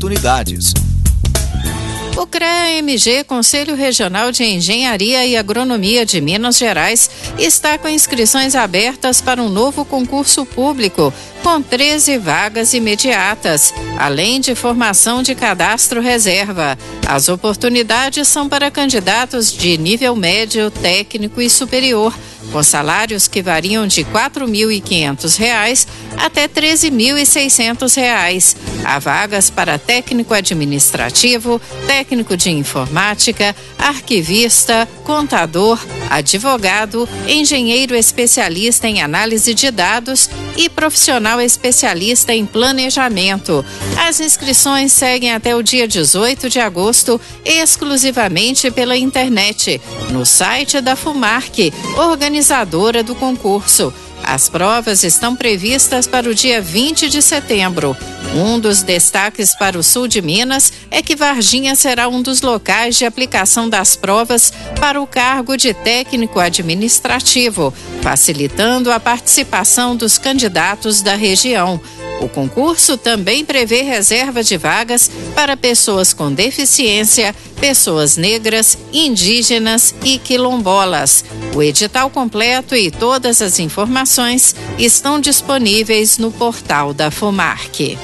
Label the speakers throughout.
Speaker 1: oportunidades.
Speaker 2: O CREA-MG, Conselho Regional de Engenharia e Agronomia de Minas Gerais, está com inscrições abertas para um novo concurso público, com 13 vagas imediatas, além de formação de cadastro reserva. As oportunidades são para candidatos de nível médio, técnico e superior, com salários que variam de R$ 4.500 até R$ 13.600. Há vagas para técnico administrativo, técnico de informática, arquivista, contador, advogado, engenheiro especialista em análise de dados e profissional especialista em planejamento. As inscrições seguem até o dia 18 de agosto, exclusivamente pela internet, no site da FUMARC, organizadora do concurso. As provas estão previstas para o dia 20 de setembro. Um dos destaques para o sul de Minas é que Varginha será um dos locais de aplicação das provas para o cargo de técnico administrativo, facilitando a participação dos candidatos da região. O concurso também prevê reserva de vagas para pessoas com deficiência, pessoas negras, indígenas e quilombolas. O edital completo e todas as informações estão disponíveis no portal da FUMARC.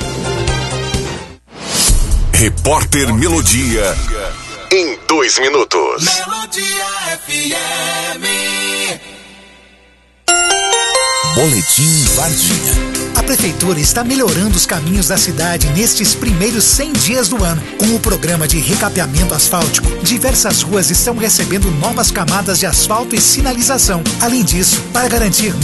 Speaker 3: Repórter Melodia, em 2 minutos.
Speaker 4: Melodia FM.
Speaker 1: Boletim Varginha.
Speaker 5: A Prefeitura está melhorando os caminhos da cidade nestes primeiros 100 dias do ano. Com o programa de recapeamento asfáltico, diversas ruas estão recebendo novas camadas de asfalto e sinalização. Além disso, para garantir